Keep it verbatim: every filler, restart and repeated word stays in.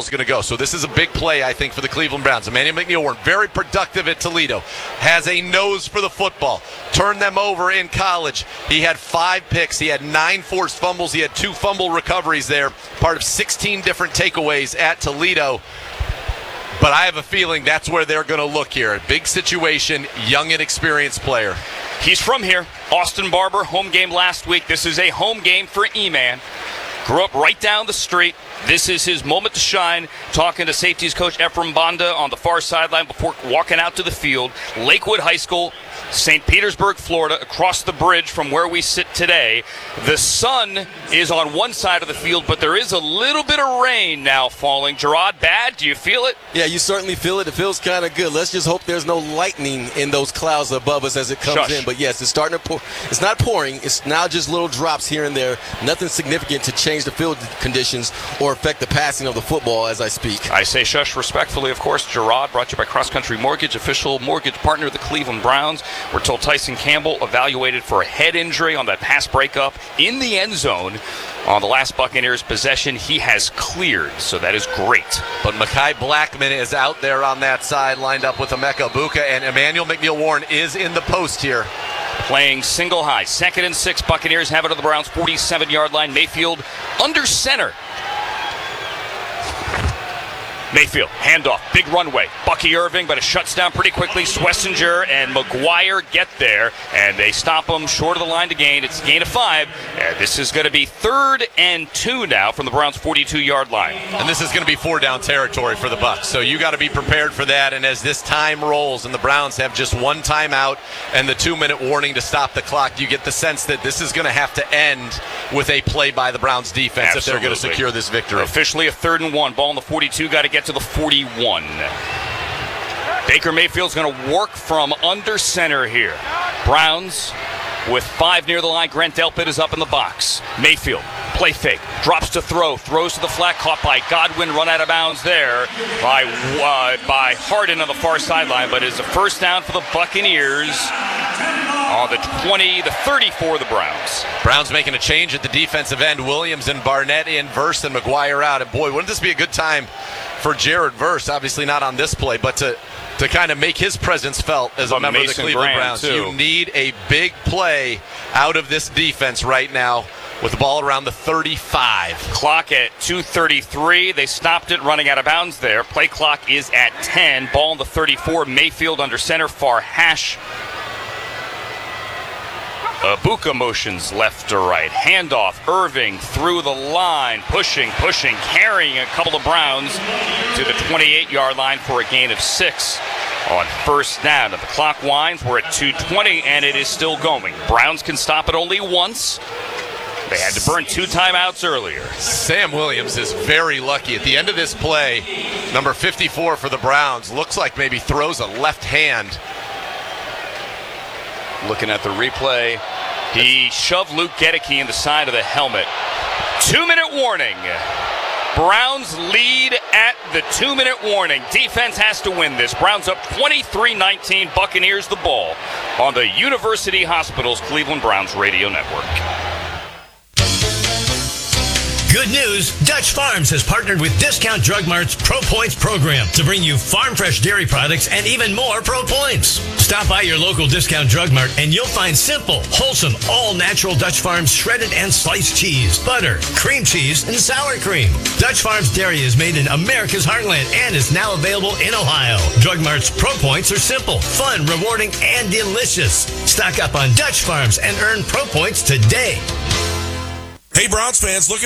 ball's going to go. So this is a big play, I think, for the Cleveland Browns. Emmanuel McNeil, very productive at Toledo, has a nose for the football. Turned them over in college. He had five picks. He had nine forced fumbles. He had two fumble recoveries there, part of sixteen different takeaways at Toledo. But I have a feeling that's where they're going to look here. A big situation, young and experienced player. He's from here. Austin Barber, home game last week. This is a home game for E-Man. Grew up right down the street. This is his moment to shine, talking to safeties coach Ephraim Banda on the far sideline before walking out to the field. Lakewood High School, Saint Petersburg, Florida, across the bridge from where we sit today. The sun is on one side of the field, but there is a little bit of rain now falling. Gerard, bad? Do you feel it? Yeah, you certainly feel it. It feels kind of good. Let's just hope there's no lightning in those clouds above us as it comes Shush. in. But yes, it's starting to pour. It's not pouring. It's now just little drops here and there. Nothing significant to change the field conditions or affect the passing of the football as I speak. I say shush respectfully, of course. Gerard, brought to you by Cross Country Mortgage, official mortgage partner of the Cleveland Browns. We're told Tyson Campbell evaluated for a head injury on that pass breakup in the end zone on the last Buccaneers possession. He has cleared, so that is great. But Mekhi Blackman is out there on that side, lined up with Emeka Egbuka, and Emmanuel McNeil-Warren is in the post here. Playing single high. Second and six. Buccaneers have it on the Browns' forty-seven-yard line. Mayfield under center. Mayfield, handoff, big runway. Bucky Irving, but it shuts down pretty quickly. Swessinger and McGuire get there, and they stop him short of the line to gain. It's a gain of five. And this is going to be third and two now from the Browns' forty-two-yard line. And this is going to be four-down territory for the Bucs, so you got to be prepared for that. And as this time rolls and the Browns have just one timeout and the two-minute warning to stop the clock, you get the sense that this is going to have to end with a play by the Browns defense. Absolutely. If they're going to secure this victory. Officially a third and one. Ball in the forty-two, got to get to the forty-one. Baker Mayfield's going to work from under center here. Browns with five near the line. Grant Delpit is up in the box. Mayfield, play fake, drops to throw, throws to the flat, caught by Godwin, run out of bounds there by uh, by Harden on the far sideline, but it's a first down for the Buccaneers on the twenty, the thirty-four, the Browns. Browns making a change at the defensive end. Williams and Barnett in, Verse and McGuire out. And boy, wouldn't this be a good time for Jared Verse, obviously not on this play, but to to kind of make his presence felt as a member of the Cleveland Browns. Too. You need a big play out of this defense right now with the ball around the thirty-five. Clock at two thirty-three. They stopped it running out of bounds there. Play clock is at ten. Ball in the thirty-four. Mayfield under center. Far hash. Egbuka motions left to right. Handoff. Irving through the line. Pushing, pushing, carrying a couple of Browns to the twenty-eight-yard line for a gain of six on first down. And the clock winds. We're at two twenty, and it is still going. Browns can stop it only once. They had to burn two timeouts earlier. Sam Williams is very lucky. At the end of this play, number fifty-four for the Browns looks like maybe throws a left hand. Looking at the replay, he shoved Luke Gedeke in the side of the helmet. Two-minute warning. Browns lead at the two-minute warning. Defense has to win this. Browns up twenty-three nineteen. Buccaneers the ball on the University Hospitals Cleveland Browns radio network. Good news, Dutch Farms has partnered with Discount Drug Mart's Pro Points program to bring you farm fresh dairy products and even more Pro Points. Stop by your local Discount Drug Mart and you'll find simple, wholesome, all-natural Dutch Farms shredded and sliced cheese, butter, cream cheese, and sour cream. Dutch Farms Dairy is made in America's heartland and is now available in Ohio. Drug Mart's Pro Points are simple, fun, rewarding, and delicious. Stock up on Dutch Farms and earn Pro Points today. Hey, Browns fans, look